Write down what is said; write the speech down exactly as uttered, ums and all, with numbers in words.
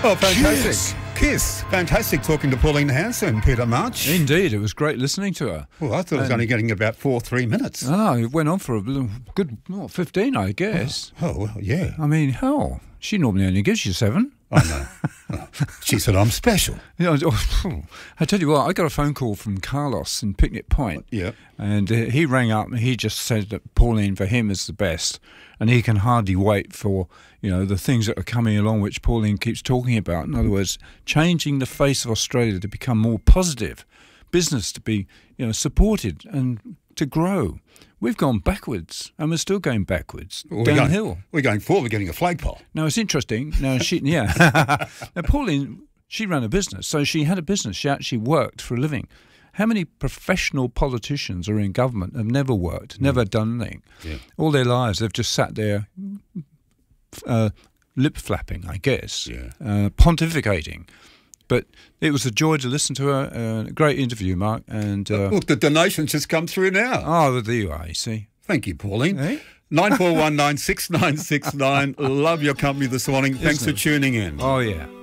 Oh, fantastic. Kiss. Kiss. Fantastic talking to Pauline Hanson, Peter March. Indeed, it was great listening to her. Well, I thought it was And- only getting about four, three minutes. Oh, it went on for a little- good, well, fifteen, I guess. Oh, well, yeah. I mean, hell, she normally only gives you seven. I know. Oh, she said I'm special. You know, I tell you what, I got a phone call from Carlos in Picnic Point. Yeah. And uh, he rang up and he just said that Pauline for him is the best, and he can hardly wait for, you know, the things that are coming along which Pauline keeps talking about. In other words, changing the face of Australia to become more positive, business to be, you know, supported and to grow. We've gone backwards, and we're still going backwards, Well, we're downhill. Going, we're going forward. We're getting a flagpole. Now, it's interesting. Now, she, yeah. Now, Pauline, she ran a business, so she had a business. She actually worked for a living. How many professional politicians are in government have never worked, never done anything? Yeah. All their lives, they've just sat there uh, lip flapping, I guess, Yeah. uh, pontificating. But it was a joy to listen to her. Uh, great interview, Mark. And uh, Look, the donations just come through now. oh, there you are, you see. Thank you, Pauline. Eh? nine four one nine six nine six nine. Love your company this morning. Thanks Isn't for it? tuning in. Oh, yeah.